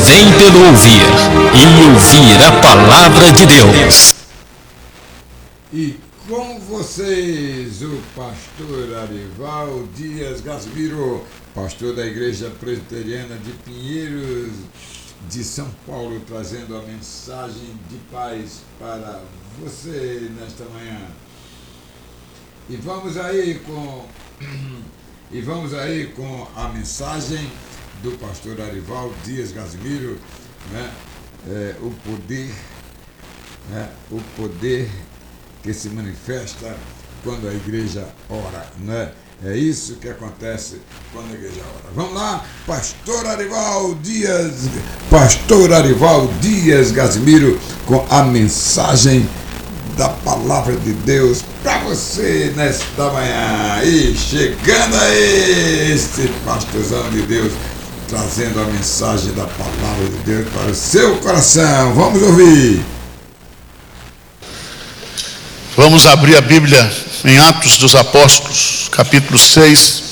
vem pelo ouvir, e ouvir a palavra de Deus. E com vocês, o pastor Arival Dias Gasmiro, pastor da Igreja Presbiteriana de Pinheiros de São Paulo, trazendo a mensagem de paz para você nesta manhã. E vamos aí com a mensagem do pastor Arival Dias Gasmiro, né? O poder que se manifesta quando a igreja ora, né? É isso que acontece quando a igreja ora. Vamos lá, pastor Arival Dias Gasmiro, com a mensagem da palavra de Deus para você nesta manhã. E chegando aí, este pastorzão de Deus, trazendo a mensagem da palavra de Deus para o seu coração. Vamos ouvir. Vamos abrir a Bíblia em Atos dos Apóstolos, capítulo 6.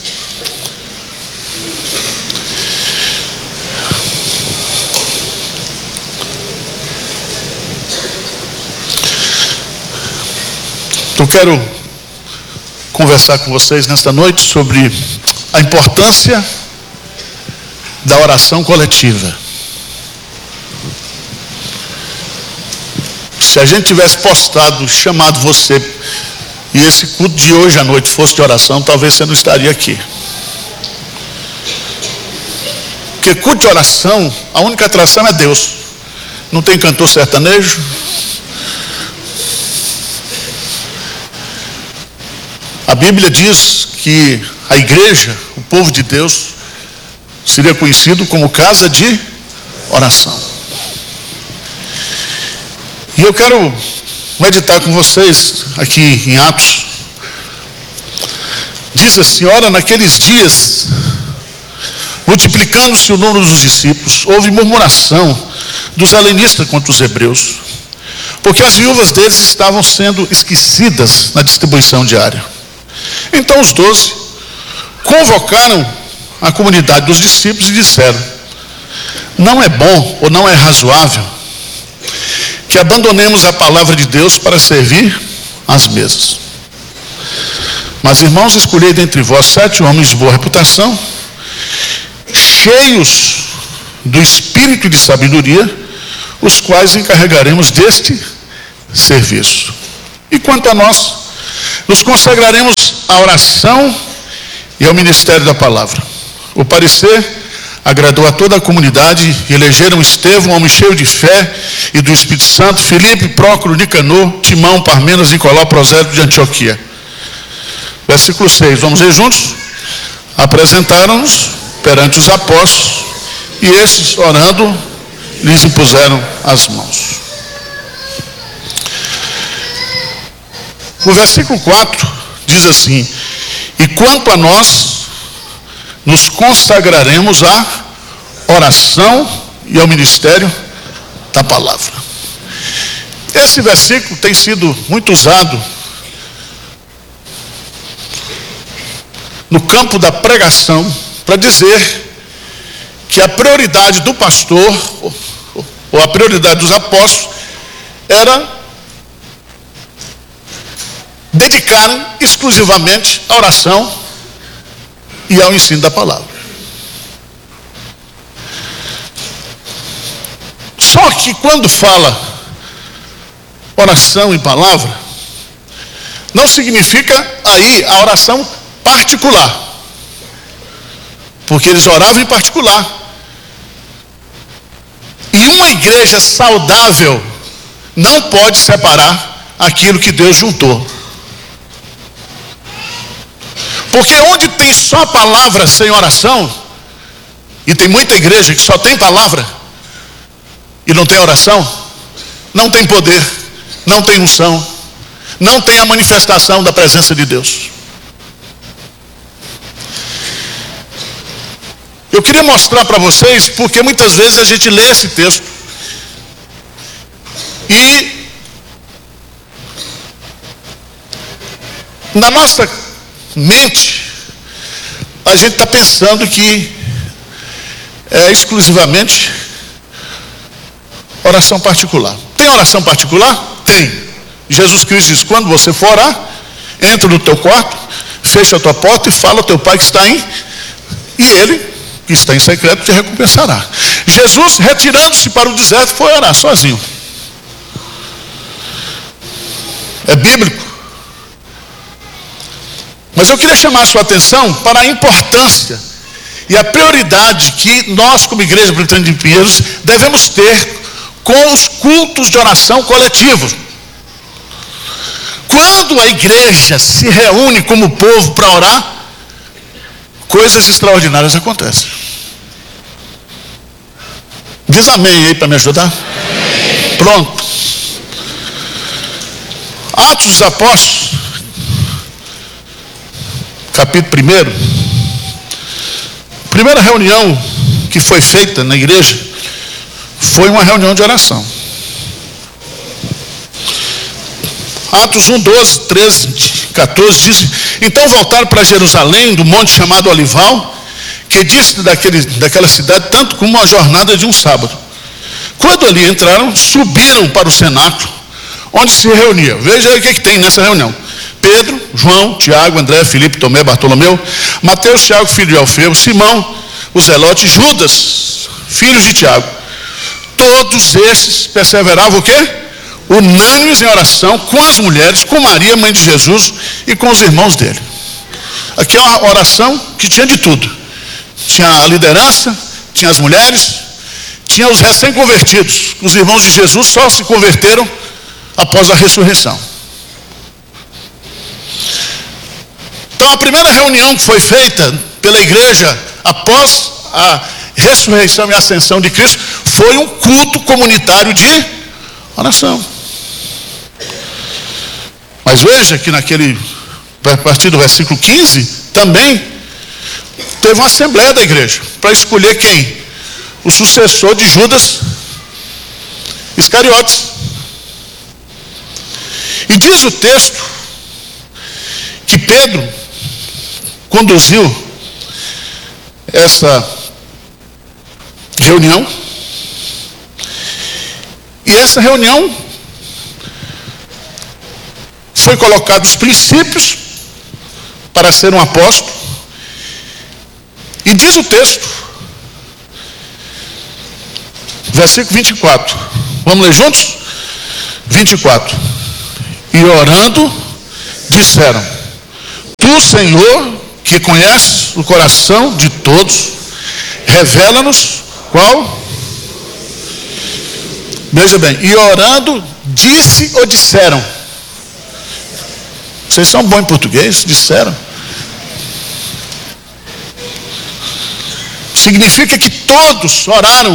Eu quero conversar com vocês nesta noite sobre a importância da oração coletiva. Se a gente tivesse postado, chamado você, e esse culto de hoje à noite fosse de oração, talvez você não estaria aqui. Porque culto de oração, a única atração é Deus. Não tem cantor sertanejo. A Bíblia diz que a igreja, o povo de Deus, seria conhecido como casa de oração. E eu quero meditar com vocês aqui em Atos. Diz assim: ora, naqueles dias, multiplicando-se o número dos discípulos, houve murmuração dos helenistas contra os hebreus, porque as viúvas deles estavam sendo esquecidas na distribuição diária. Então os 12 convocaram a comunidade dos discípulos e disseram: não é bom ou não é razoável que abandonemos a palavra de Deus para servir às mesas. Mas, irmãos, escolhei dentre vós 7 homens de boa reputação, cheios do espírito de sabedoria, os quais encarregaremos deste serviço. E quanto a nós, nos consagraremos à oração e ao ministério da palavra. O parecer agradou a toda a comunidade e elegeram Estevão, homem cheio de fé e do Espírito Santo, Filipe, Prócoro, Nicanor, Timão, Parmenas, Nicolau, Prosélito de Antioquia. Versículo 6, vamos ler juntos? Apresentaram-nos perante os apóstolos e estes, orando, lhes impuseram as mãos. O versículo 4 diz assim: e quanto a nós, nos consagraremos à oração e ao ministério da palavra. Esse versículo tem sido muito usado no campo da pregação para dizer que a prioridade do pastor, ou a prioridade dos apóstolos, era dedicarem exclusivamente à oração e ao ensino da palavra. Só que quando fala oração e palavra, não significa aí a oração particular, porque eles oravam em particular. E uma igreja saudável não pode separar aquilo que Deus juntou. Porque onde tem só palavra sem oração, e tem muita igreja que só tem palavra e não tem oração, não tem poder, não tem unção, não tem a manifestação da presença de Deus. Eu queria mostrar para vocês, porque muitas vezes a gente lê esse texto e na nossa mente a gente está pensando que é exclusivamente oração particular. Tem oração particular? Tem. Jesus Cristo diz, quando você for orar, entra no teu quarto, fecha a tua porta e fala ao teu pai que está em... E ele, que está em secreto, te recompensará. Jesus, retirando-se para o deserto, foi orar sozinho. É bíblico. Mas eu queria chamar a sua atenção para a importância e a prioridade que nós, como Igreja Presbiteriana de Pinheiros, devemos ter com os cultos de oração coletivos. Quando a igreja se reúne como povo para orar, coisas extraordinárias acontecem. Diz amém aí para me ajudar. Amém. Pronto. Atos dos Apóstolos, capítulo 1. Primeira reunião que foi feita na igreja foi uma reunião de oração. Atos 1, 12, 13, 14 diz: então voltaram para Jerusalém, do monte chamado Olival, que disse daquela cidade tanto como uma jornada de um sábado. Quando ali entraram, subiram para o cenáculo, onde se reunia. Veja aí o que tem nessa reunião: Pedro, João, Tiago, André, Filipe, Tomé, Bartolomeu, Mateus, Tiago, filho de Alfeu, Simão, o Zelote, Judas, filhos de Tiago. Todos estes perseveravam o quê? Unânimes em oração com as mulheres, com Maria, mãe de Jesus, e com os irmãos dele. Aqui é uma oração que tinha de tudo. Tinha a liderança, tinha as mulheres, tinha os recém-convertidos. Os irmãos de Jesus só se converteram após a ressurreição. Então a primeira reunião que foi feita pela igreja após a ressurreição e a ascensão de Cristo foi um culto comunitário de oração. Mas veja que a partir do versículo 15, também teve uma assembleia da igreja para escolher quem? O sucessor de Judas Iscariotes. E diz o texto que Pedro conduziu essa reunião, e essa reunião foi colocado os princípios para ser um apóstolo. E diz o texto, versículo 24, vamos ler juntos? 24: e orando disseram: tu, Senhor, que conheces o coração de todos, revela-nos qual? Veja bem, e orando disse ou disseram? Vocês são bons em português? Disseram. Significa que todos oraram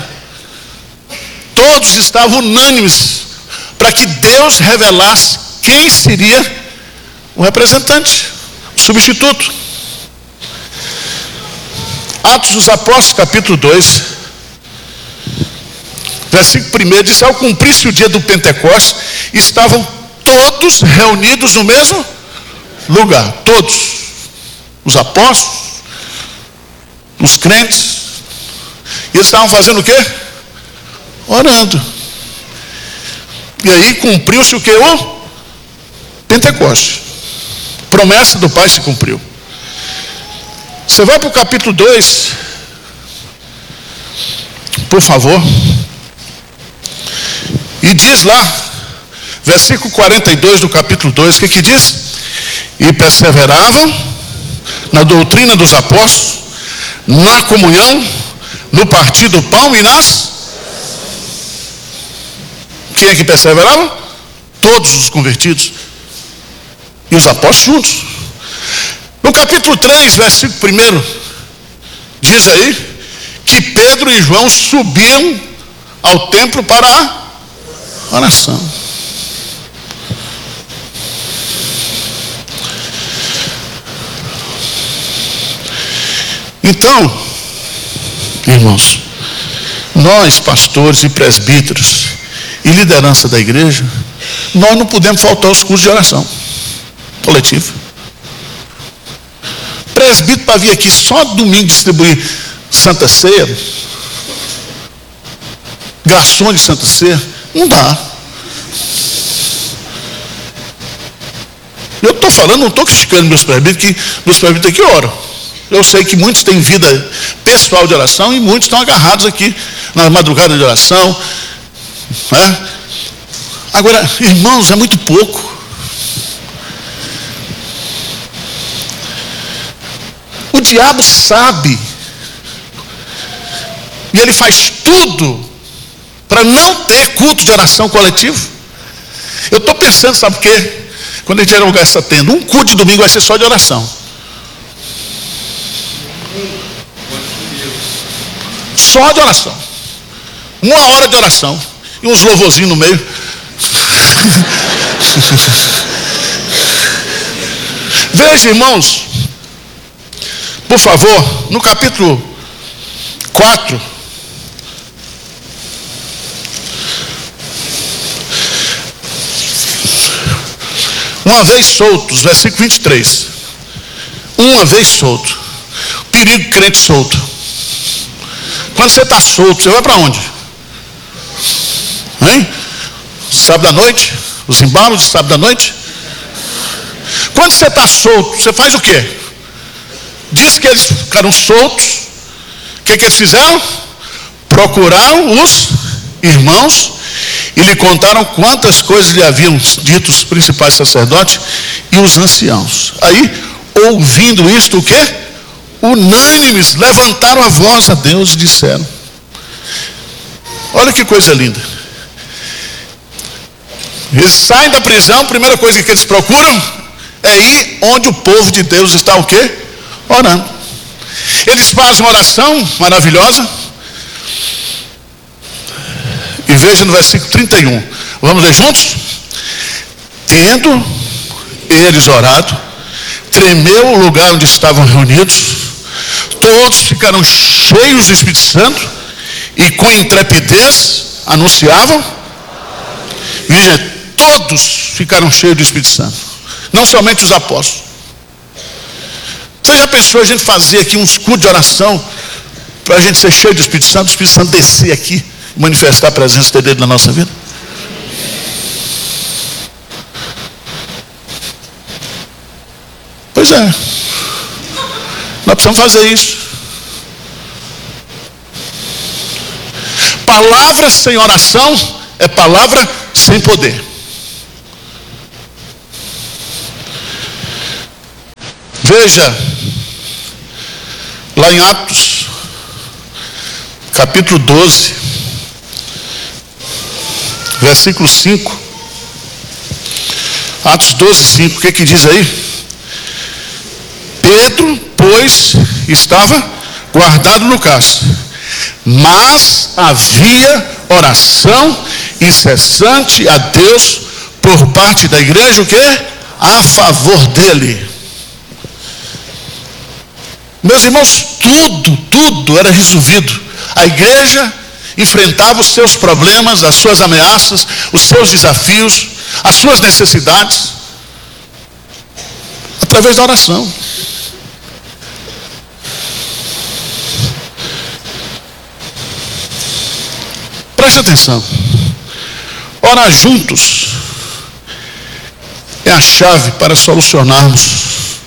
todos estavam unânimes para que Deus revelasse quem seria o representante, o substituto. Atos dos Apóstolos, capítulo 2, versículo 1 diz: ao cumprir-se o dia do Pentecostes, estavam todos reunidos no mesmo lugar. Todos. Os apóstolos, os crentes. E eles estavam fazendo o quê? Orando. E aí cumpriu-se o quê? O Pentecostes. Promessa do Pai se cumpriu. Você vai para o capítulo 2, por favor. E diz lá, versículo 42 do capítulo 2, o que diz? E perseveravam na doutrina dos apóstolos, na comunhão, no partir do pão e nas... Quem é que perseverava? Todos os convertidos. E os apóstolos juntos. No capítulo 3, versículo 1, diz aí que Pedro e João subiam ao templo para a oração. Então, irmãos, nós, pastores e presbíteros e liderança da igreja, nós não podemos faltar aos cultos de oração coletivo. Presbítero para vir aqui só domingo distribuir Santa Ceia, garçom de Santa Ceia? Não dá. Eu estou falando, não estou criticando meus presbíteros, que meus presbíteros aqui oram. Eu sei que muitos têm vida pessoal de oração e muitos estão agarrados aqui na madrugada de oração, né? Agora, irmãos, é muito pouco. O diabo sabe, e ele faz tudo para não ter culto de oração coletivo. Eu estou pensando, sabe por quê? Quando a gente alugar essa tenda, um culto de domingo vai ser só de oração. Só de oração. 1 hora de oração. E uns louvorzinhos no meio. Veja, irmãos, por favor, no capítulo 4, uma vez soltos, versículo 23. Uma vez solto. Perigo crente solto. Quando você está solto, você vai para onde? Hein? Sábado à noite? Os embalos de sábado à noite? Quando você está solto, você faz o quê? Diz que eles ficaram soltos. O que eles fizeram? Procuraram os irmãos e lhe contaram quantas coisas lhe haviam dito os principais sacerdotes e os anciãos. Aí, ouvindo isto, o quê? Unânimes, levantaram a voz a Deus e disseram. Olha que coisa linda. Eles saem da prisão, a primeira coisa que eles procuram é ir onde o povo de Deus está o quê? Orando. Eles fazem uma oração maravilhosa. E veja no versículo 31. Vamos ler juntos? Tendo eles orado, tremeu o lugar onde estavam reunidos. Todos ficaram cheios do Espírito Santo e com intrepidez anunciavam. Veja, todos ficaram cheios do Espírito Santo. Não somente os apóstolos. Você já pensou a gente fazer aqui uns cultos de oração para a gente ser cheio do Espírito Santo descer aqui e manifestar a presença dele na nossa vida? Pois é. Nós precisamos fazer isso. Palavra sem oração é palavra sem poder. Veja, lá em Atos, capítulo 12, versículo 5. Atos 12, 5, o que diz aí? Pedro, pois, estava guardado no cárcere, mas havia oração incessante a Deus por parte da igreja, o quê? A favor dele. Meus irmãos, tudo era resolvido. A igreja enfrentava os seus problemas, as suas ameaças, os seus desafios, as suas necessidades, através da oração. Preste atenção. Orar juntos é a chave para solucionarmos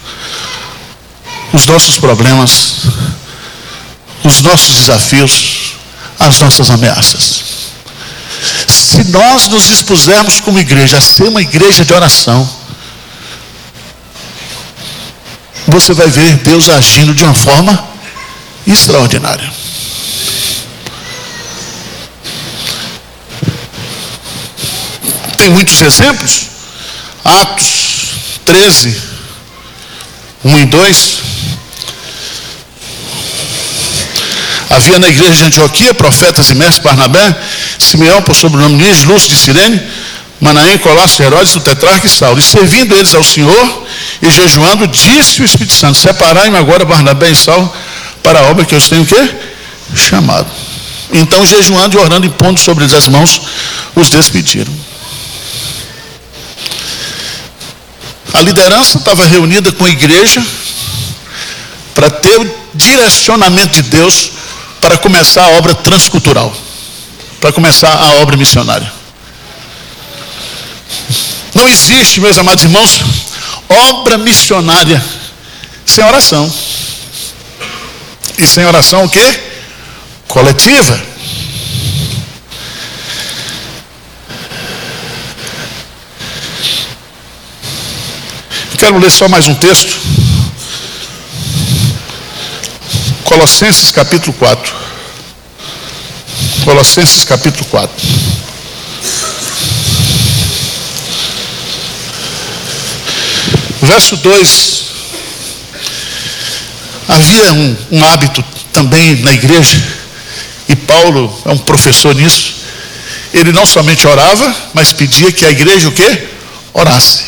os nossos problemas, os nossos desafios, as nossas ameaças. Se nós nos dispusermos como igreja a ser uma igreja de oração, você vai ver Deus agindo de uma forma extraordinária. Tem muitos exemplos. Atos 13, 1 e 2. Havia na igreja de Antioquia profetas e mestres: Barnabé, Simeão, por sobrenome Níger, Lúcio de Cirene, Manaém, Colasso, Herodes, o tetrarca e Saulo. E servindo eles ao Senhor e jejuando, disse o Espírito Santo: separai-me agora Barnabé e Saulo para a obra que eu os tenho o quê? Chamado. Então, jejuando e orando e pondo sobre eles as mãos, os despediram. A liderança estava reunida com a igreja para ter o direcionamento de Deus para começar a obra transcultural. para começar a obra missionária. Não existe, meus amados irmãos, obra missionária sem oração. E sem oração o quê? Coletiva. Quero ler só mais um texto. Colossenses capítulo 4. Colossenses capítulo 4. Verso 2. Havia um hábito também na igreja, e Paulo é um professor nisso. Ele não somente orava, mas pedia que a igreja o quê? Orasse.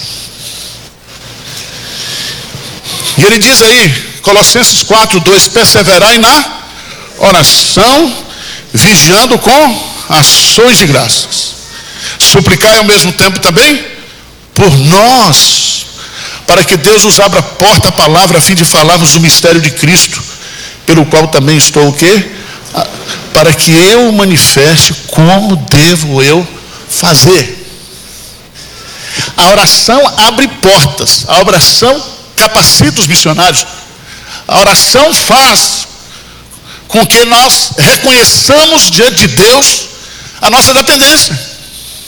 E ele diz aí, Colossenses 4:2, perseverai na oração, vigiando com ações de graças. Suplicai ao mesmo tempo também por nós, para que Deus nos abra a porta à palavra, a fim de falarmos do mistério de Cristo, pelo qual também estou o quê? Para que eu manifeste como devo eu fazer. A oração abre portas, a oração capacita os missionários, a oração faz com que nós reconheçamos diante de Deus a nossa dependência.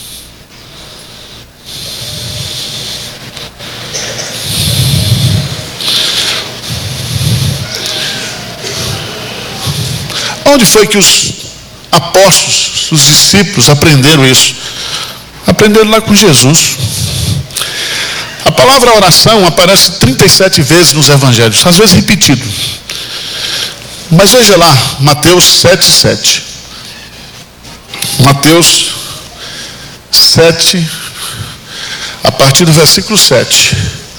Onde foi que os apóstolos, os discípulos aprenderam isso? Aprenderam lá com Jesus. A palavra oração aparece 37 vezes nos evangelhos, às vezes repetido. Mas veja lá, Mateus 7:7. Mateus 7, a partir do versículo 7.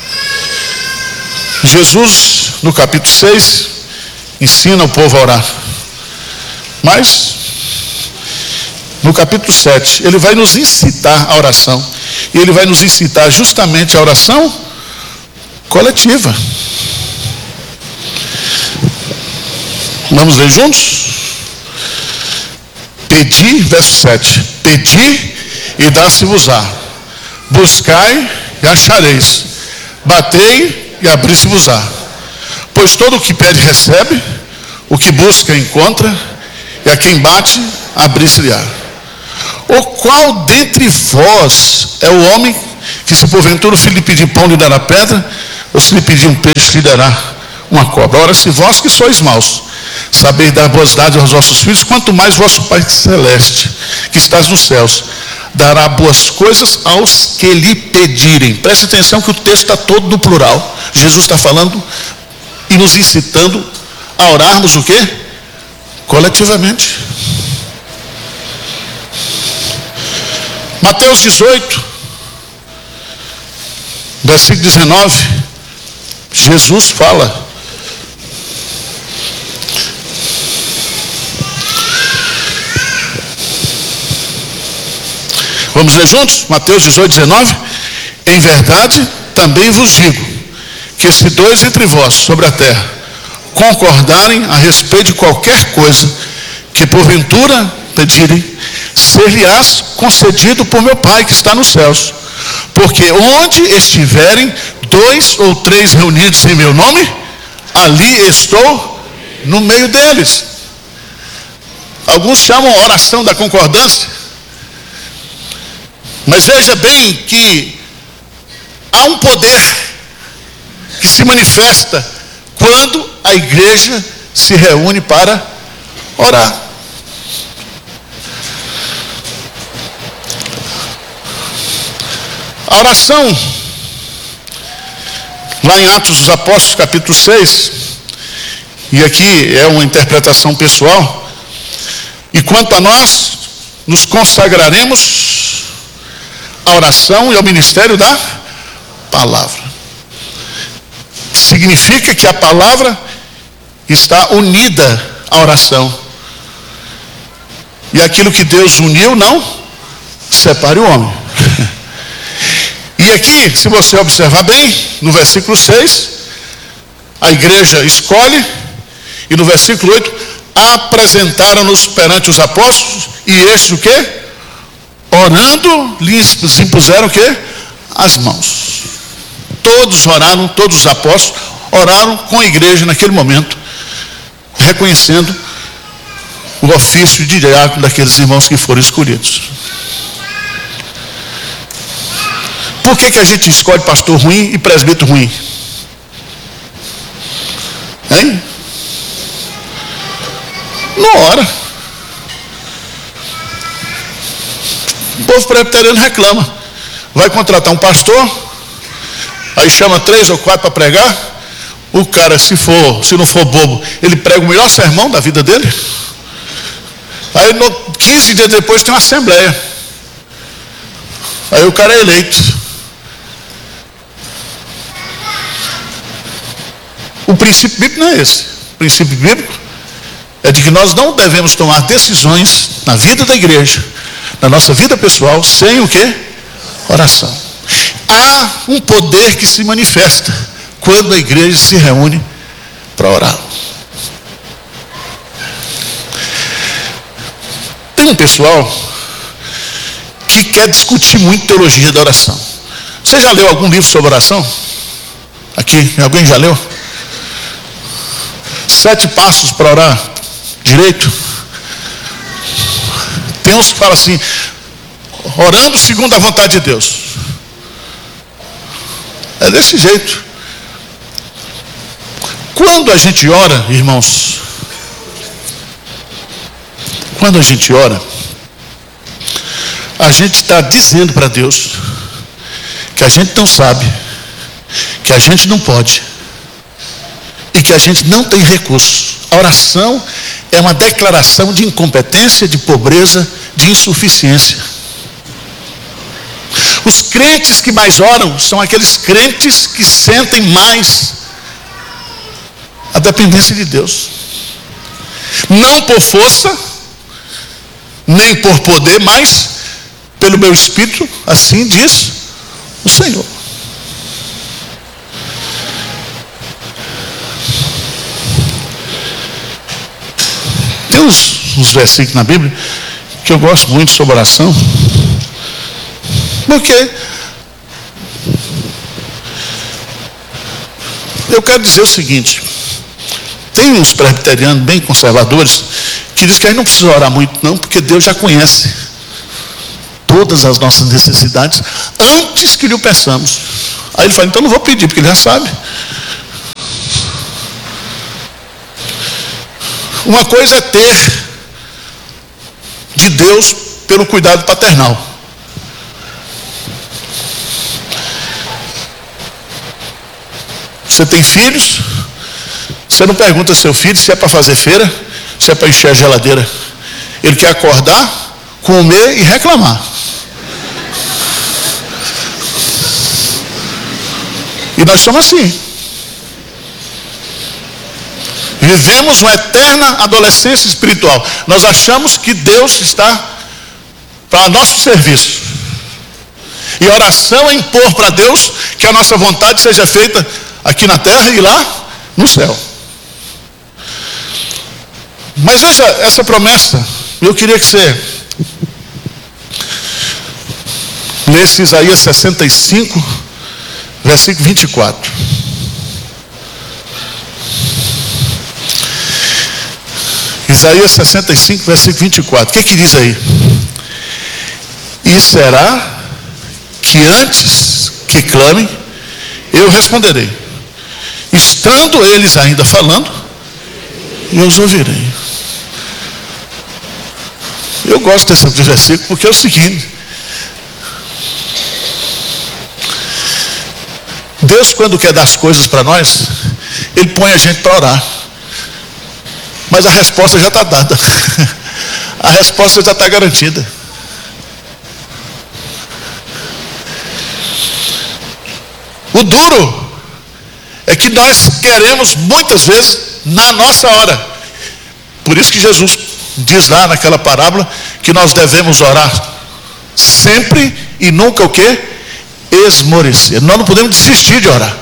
Jesus, no capítulo 6, ensina o povo a orar. Mas, no capítulo 7, ele vai nos incitar a oração. E ele vai nos incitar justamente a oração coletiva. Vamos ler juntos? Pedi, verso 7. Pedi e dá-se-vos-á. Buscai e achareis. Batei e abri-se-vos-á. Pois todo o que pede recebe, o que busca encontra, e a quem bate, abrir-se-lhe-á. O qual dentre vós é o homem que, se porventura o filho lhe pedir pão, lhe dará pedra, ou se lhe pedir um peixe, lhe dará uma cobra? Ora, se vós que sois maus, sabeis dar boas dádivas aos vossos filhos, quanto mais vosso Pai Celeste, que estás nos céus, dará boas coisas aos que lhe pedirem. Preste atenção que o texto está todo no plural. Jesus está falando e nos incitando a orarmos o quê? Coletivamente. Mateus 18, versículo 19, Jesus fala: vamos ler juntos? Mateus 18, 19. Em verdade, também vos digo, que se dois entre vós sobre a terra concordarem a respeito de qualquer coisa que porventura pedirem, ser-lhe-ás concedido por meu Pai que está nos céus. Porque onde estiverem 2 ou 3 reunidos em meu nome, ali estou no meio deles. Alguns chamam a oração da concordância. Mas veja bem que há um poder que se manifesta quando a igreja se reúne para orar. A oração, lá em Atos dos Apóstolos, capítulo 6, e aqui é uma interpretação pessoal, e quanto a nós, nos consagraremos à oração e ao ministério da palavra. Significa que a palavra está unida à oração. E aquilo que Deus uniu, não separe o homem. E aqui, se você observar bem, no versículo 6, a igreja escolhe, e no versículo 8, apresentaram-nos perante os apóstolos E estes o quê? Orando, lhes impuseram o quê? As mãos. Todos oraram, todos os apóstolos oraram com a igreja naquele momento, reconhecendo o ofício de diácono daqueles irmãos que foram escolhidos. Por que a gente escolhe pastor ruim e presbítero ruim? Hein? Não ora. O povo presbiteriano reclama. Vai contratar um pastor, aí chama 3 ou 4 para pregar. O cara, se não for bobo, ele prega o melhor sermão da vida dele. Aí 15 dias depois tem uma assembleia. Aí o cara é eleito. O princípio bíblico não é esse. O princípio bíblico é de que nós não devemos tomar decisões na vida da igreja, na nossa vida pessoal, sem o quê? Oração. Há um poder que se manifesta quando a igreja se reúne para orar. Tem um pessoal que quer discutir muito teologia da oração. Você já leu algum livro sobre oração? Aqui, alguém já leu? 7 passos para orar direito. Tem uns que falam assim, orando segundo a vontade de Deus. É desse jeito. Quando a gente ora, irmãos, quando a gente ora, a gente está dizendo para Deus que a gente não sabe, que a gente não pode e que a gente não tem recursos. A oração é uma declaração de incompetência, de pobreza, de insuficiência. Os crentes que mais oram são aqueles crentes que sentem mais a dependência de Deus. Não por força, nem por poder, mas pelo meu espírito, assim diz o Senhor. Tem uns versículos na Bíblia que eu gosto muito sobre oração, porque eu quero dizer o seguinte: tem uns presbiterianos bem conservadores que dizem que a gente não precisa orar muito não, porque Deus já conhece todas as nossas necessidades antes que lhe o peçamos. Aí ele fala, então não vou pedir, porque ele já sabe. Uma coisa é ter de Deus pelo cuidado paternal. Você tem filhos, você não pergunta ao seu filho se é para fazer feira, se é para encher a geladeira. Ele quer acordar, comer e reclamar. E nós somos assim. Vivemos uma eterna adolescência espiritual. Nós achamos que Deus está para nosso serviço. E oração é impor para Deus que a nossa vontade seja feita aqui na terra e lá no céu. Mas veja essa promessa. Eu queria que você lesse Isaías 65, versículo 24. Isaías 65, versículo 24. O que diz aí? E será que antes que clamem, eu responderei. Estando eles ainda falando, eu os ouvirei. Eu gosto desse versículo porque é o seguinte: Deus, quando quer dar as coisas para nós, Ele põe a gente para orar. Mas a resposta já está dada. A resposta já está garantida. O duro é que nós queremos muitas vezes na nossa hora. Por isso que Jesus diz lá naquela parábola que nós devemos orar sempre e nunca o quê? Esmorecer. Nós não podemos desistir de orar.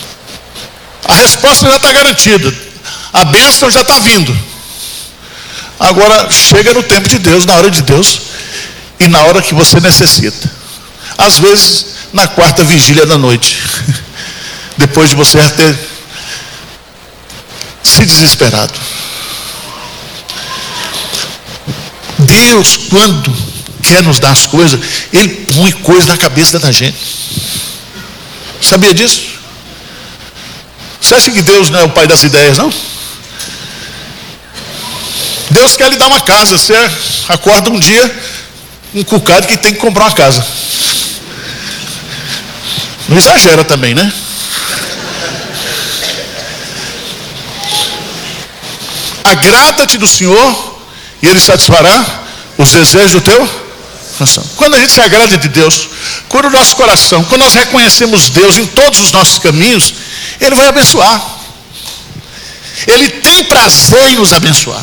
A resposta já está garantida. A bênção já está vindo. Agora, chega no tempo de Deus, na hora de Deus, e na hora que você necessita. Às vezes, na quarta vigília da noite, depois de você já ter se desesperado. Deus, quando quer nos dar as coisas, Ele põe coisa na cabeça da gente. Sabia disso? Você acha que Deus não é o pai das ideias, não? Deus quer lhe dar uma casa. Você acorda um dia encucado que tem que comprar uma casa. Não exagera também, né? Agrada-te do Senhor e Ele satisfará os desejos do teu coração. Quando a gente se agrada de Deus, quando o nosso coração, quando nós reconhecemos Deus em todos os nossos caminhos, Ele vai abençoar. Ele tem prazer em nos abençoar.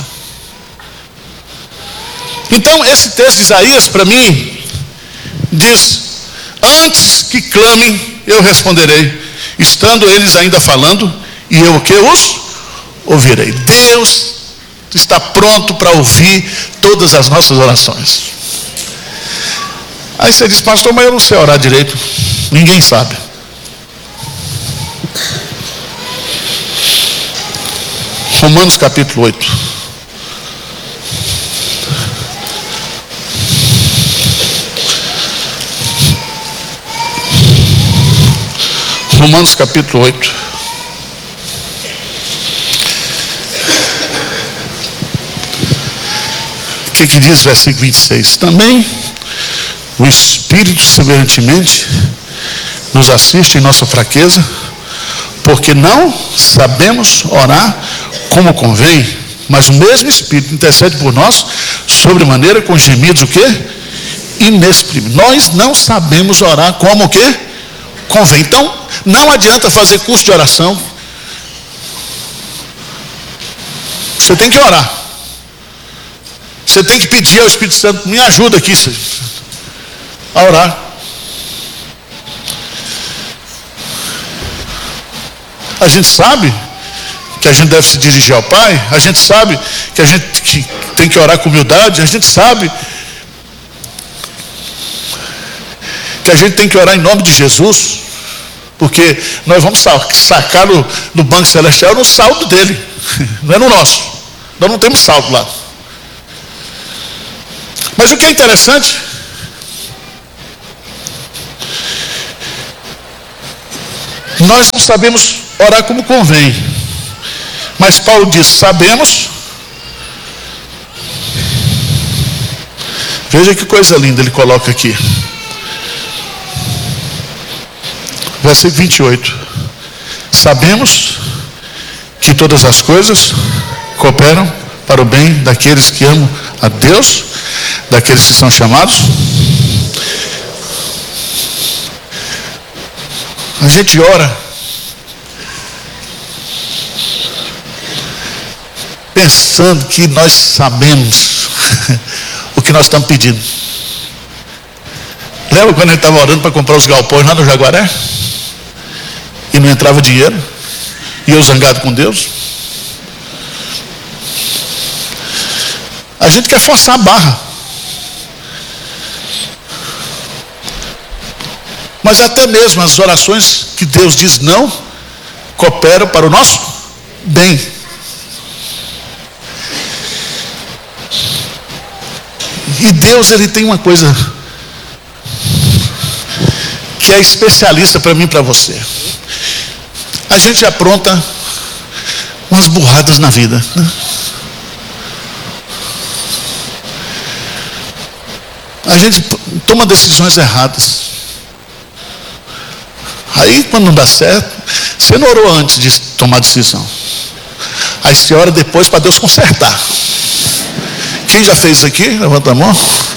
Então, esse texto de Isaías, para mim, diz: antes que clamem, eu responderei, estando eles ainda falando, e eu o que os ouvirei. Deus está pronto para ouvir todas as nossas orações. Aí você diz: pastor, mas eu não sei orar direito. Ninguém sabe. Romanos capítulo 8. Romanos capítulo 8. O que diz o versículo 26? Também o Espírito semelhantemente nos assiste em nossa fraqueza, porque não sabemos orar como convém, mas o mesmo Espírito intercede por nós sobremaneira com gemidos o quê? Inexprimíveis. Nós não sabemos orar como o quê? Convém. Então, não adianta fazer curso de oração. Você tem que orar. Você tem que pedir ao Espírito Santo: me ajuda aqui a orar. A gente sabe que a gente deve se dirigir ao Pai. A gente sabe que a gente tem que orar com humildade. A gente sabe que a gente tem que orar em nome de Jesus, porque nós vamos sacar no banco celestial no saldo dele, não é no nosso. Nós não temos saldo lá. Mas o que é interessante, nós não sabemos orar como convém, mas Paulo diz: sabemos. Veja que coisa linda ele coloca aqui. Versículo 28. Sabemos que todas as coisas cooperam para o bem daqueles que amam a Deus, daqueles que são chamados. A gente ora pensando que nós sabemos o que nós estamos pedindo. Lembra quando a gente estava orando para comprar os galpões lá no Jaguaré? E não entrava dinheiro? E eu zangado com Deus? A gente quer forçar a barra. Mas até mesmo as orações que Deus diz não, cooperam para o nosso bem. E Deus, Ele tem uma coisa que é especialista para mim e para você. A gente apronta umas burradas na vida, né? A gente toma decisões erradas. Aí, quando não dá certo, você não orou antes de tomar decisão. Aí você ora depois para Deus consertar. Quem já fez isso aqui? Levanta a mão.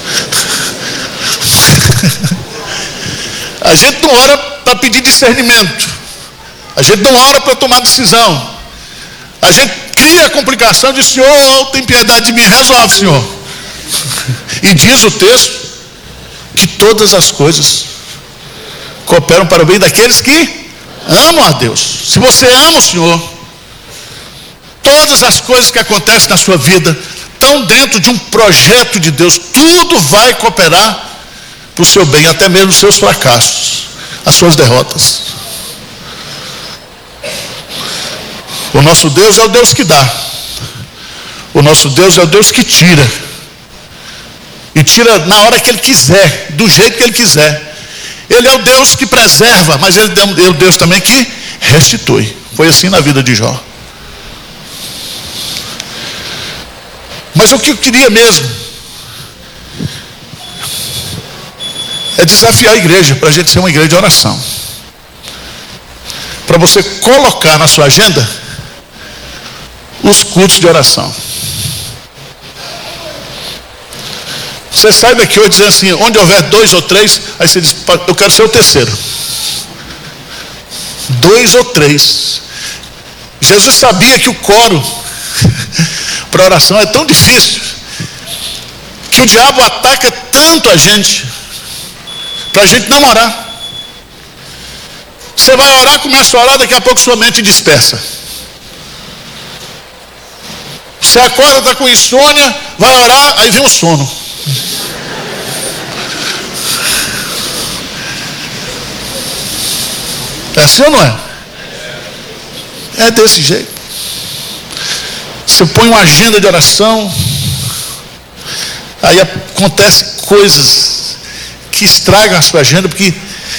A gente não ora para pedir discernimento. A gente não ora para tomar decisão. A gente cria a complicação de: Senhor, tem piedade de mim, resolve, Senhor. E diz o texto que todas as coisas cooperam para o bem daqueles que amam a Deus. Se você ama o Senhor, todas as coisas que acontecem na sua vida estão dentro de um projeto de Deus, tudo vai cooperar para o seu bem, até mesmo os seus fracassos, as suas derrotas. O nosso Deus é o Deus que dá. O nosso Deus é o Deus que tira. E tira na hora que Ele quiser, do jeito que Ele quiser. Ele é o Deus que preserva, mas Ele é o Deus também que restitui. Foi assim na vida de Jó. Mas o que eu queria mesmo é desafiar a igreja, para a gente ser uma igreja de oração. Para você colocar na sua agenda os cultos de oração. Você sai daqui hoje dizendo assim, onde houver 2 ou 3, aí você diz, eu quero ser o terceiro. 2 ou 3. Jesus sabia que o coro para oração é tão difícil, que o diabo ataca tanto a gente, para a gente não orar. Você vai orar, começa a orar, daqui a pouco sua mente dispersa. Você acorda, está com insônia, vai orar, aí vem o sono. É assim ou não é? É desse jeito. Você põe uma agenda de oração, aí acontecem coisas que estragam a sua agenda, porque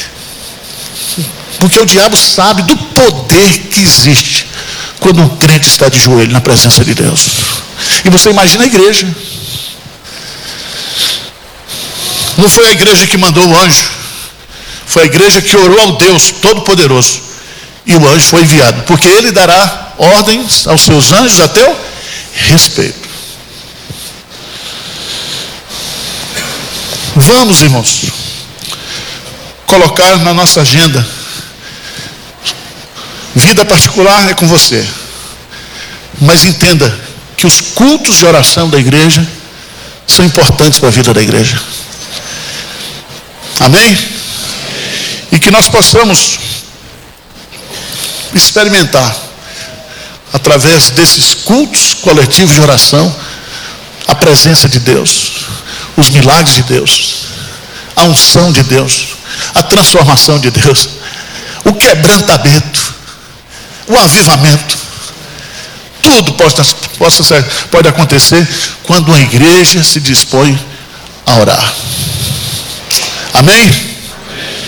o diabo sabe do poder que existe quando um crente está de joelho na presença de Deus. E você imagina a igreja. Não foi a igreja que mandou o anjo, foi a igreja que orou ao Deus Todo-Poderoso, e o anjo foi enviado, porque ele dará ordens aos seus anjos a teu respeito. Vamos, irmãos, colocar na nossa agenda. Vida particular é com você, mas entenda que os cultos de oração da igreja são importantes para a vida da igreja. Amém? E que nós possamos experimentar, através desses cultos coletivos de oração, a presença de Deus, os milagres de Deus, a unção de Deus, a transformação de Deus, o quebrantamento, o avivamento. Tudo pode acontecer quando a igreja se dispõe a orar. Amém?